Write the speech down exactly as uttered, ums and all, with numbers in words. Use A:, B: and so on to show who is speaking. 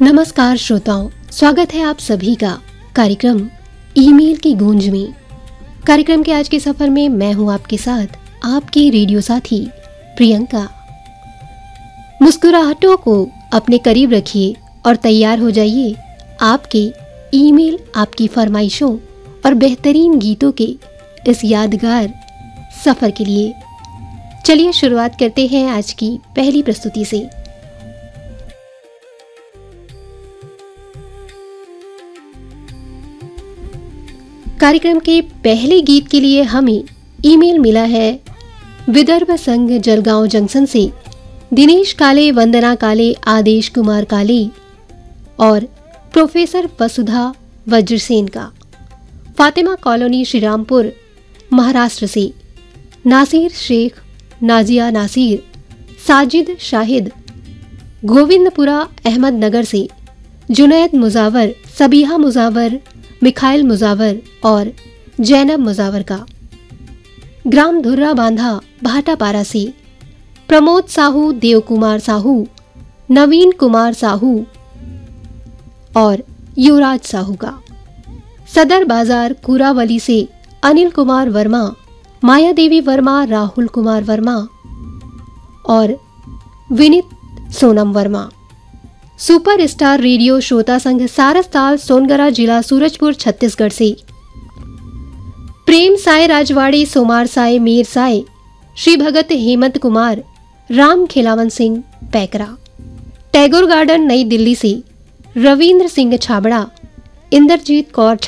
A: नमस्कार श्रोताओं, स्वागत है आप सभी का कार्यक्रम ईमेल की गूंज में। कार्यक्रम के आज के सफर में मैं हूं आपके साथ आपकी रेडियो साथी प्रियंका। मुस्कुराहटों को अपने करीब रखिए और तैयार हो जाइए आपके ईमेल, आपकी फरमाइशों और बेहतरीन गीतों के इस यादगार सफर के लिए। चलिए शुरुआत करते हैं आज की पहली प्रस्तुति से। कार्यक्रम के पहले गीत के लिए हमें ईमेल मिला है विदर्भ संघ जलगांव जंक्शन से दिनेश काले, वंदना काले, आदेश कुमार काले और प्रोफेसर वसुधा वज्रसेन का। फातिमा कॉलोनी, श्रीरामपुर, महाराष्ट्र से नासिर शेख, नाजिया नासिर, साजिद शाहिद, गोविंदपुरा अहमदनगर से जुनैद मुजावर, सबीहा मुजावर, मिखाइल मुजावर और जैनब मुजावर का। ग्राम धुर्रा बांधा, भाटापारा से प्रमोद साहू, देव कुमार साहू, नवीन कुमार साहू और युवराज साहू का। सदर बाजार कुरावली से अनिल कुमार वर्मा, माया देवी वर्मा, राहुल कुमार वर्मा और Vineet Sonam Verma. Super star radio श्रोता संघ सारसताल, सोनगरा जिला, सूरजपुर, छत्तीसगढ़ से प्रेम साय राजवाड़ी, सोमार साय, मीर साय, श्री भगत हेमंत कुमार, राम खिलावन सिंह पैकरा। टैगोर गार्डन, नई दिल्ली से रविंद्र सिंह छाबड़ा, इंद्रजीत कौर